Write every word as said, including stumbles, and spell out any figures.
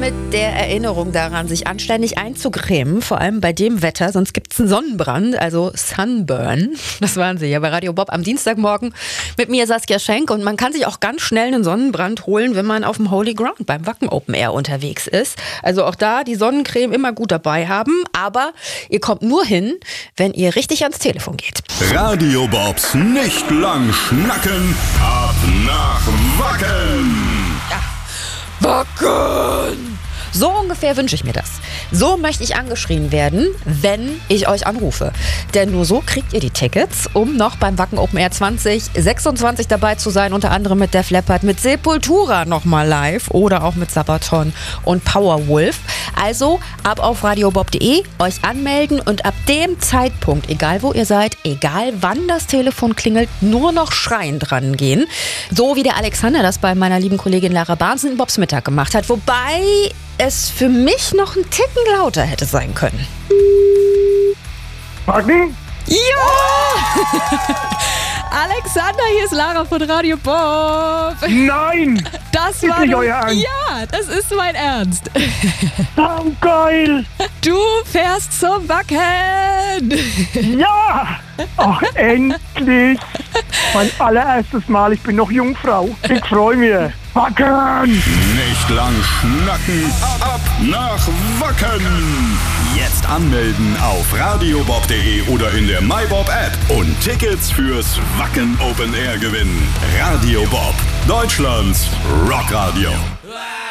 mit der Erinnerung daran, sich anständig einzucremen, vor allem bei dem Wetter, sonst gibt es einen Sonnenbrand, also Sunburn. Das waren sie ja bei Radio Bob am Dienstagmorgen mit mir, Saskia Schenk. Und man kann sich auch ganz schnell einen Sonnenbrand holen, wenn man auf dem Holy Ground beim Wacken Open Air unterwegs ist. Also auch da die Sonnencreme immer gut dabei haben, aber ihr kommt nur hin, wenn ihr richtig ans Telefon geht. Radio Bobs nicht lang schnacken, ab nach Wacken. Ja. Wacken! So ungefähr wünsche ich mir das. So möchte ich angeschrien werden, wenn ich euch anrufe. Denn nur so kriegt ihr die Tickets, um noch beim Wacken Open Air zwanzig sechsundzwanzig dabei zu sein. Unter anderem mit Def Leppard, mit Sepultura nochmal live oder auch mit Sabaton und Powerwolf. Also ab auf radiobob punkt de, euch anmelden und ab dem Zeitpunkt, egal wo ihr seid, egal wann das Telefon klingelt, nur noch schreien dran gehen. So wie der Alexander das bei meiner lieben Kollegin Lara Barnsen in Bobs Mittag gemacht hat. Wobei es für mich noch einen Ticken lauter hätte sein können. Magni? Ja! Alexander, hier ist Lara von Radio Bob. Nein! Das Ist war nicht du- euer Ernst? Ja, das ist mein Ernst. Oh, geil! Du fährst zum Wacken. Ja! Ach, endlich! Mein allererstes Mal, ich bin noch Jungfrau. Ich freue mich. Wacken! Nicht lang schnacken, ab nach Wacken. Jetzt anmelden auf radiobob punkt de oder in der MyBob App und Tickets fürs Wacken Open Air gewinnen. Radio Bob, Deutschlands Rockradio.